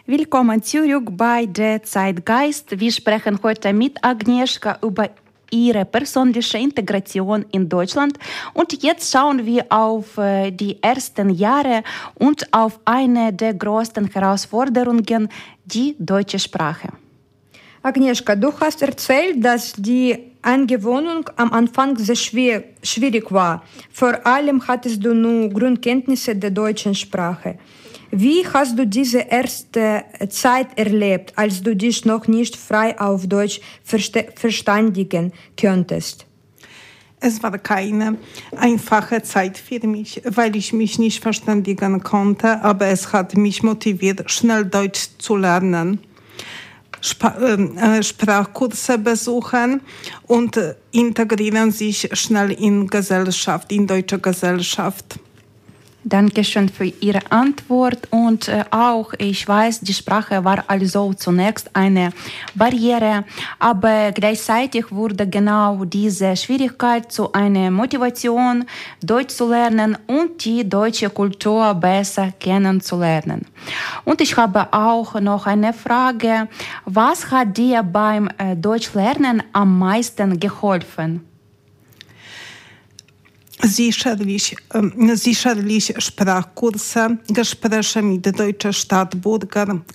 Willkommen zurück bei der Zeitgeist. Wir sprechen heute mit Agnieszka über ihre persönliche Integration in Deutschland. Und jetzt schauen wir auf die ersten Jahre und auf eine der größten Herausforderungen, die deutsche Sprache. Agnieszka, du hast erzählt, dass die Eingewöhnung am Anfang sehr schwierig war. Vor allem hattest du nur Grundkenntnisse der deutschen Sprache. Wie hast du diese erste Zeit erlebt, als du dich noch nicht frei auf Deutsch verständigen konntest? Es war keine einfache Zeit für mich, weil ich mich nicht verständigen konnte, aber es hat mich motiviert, schnell Deutsch zu lernen. Sprachkurse besuchen und integrieren sich schnell in deutsche Gesellschaft. Dankeschön für Ihre Antwort und auch, ich weiß, die Sprache war also zunächst eine Barriere, aber gleichzeitig wurde genau diese Schwierigkeit zu einer Motivation, Deutsch zu lernen und die deutsche Kultur besser kennenzulernen. Und ich habe auch noch eine Frage, was hat dir beim Deutschlernen am meisten geholfen? Sicherlich Sprachkurse, Gespräche mit deutschen Staatsbürgern,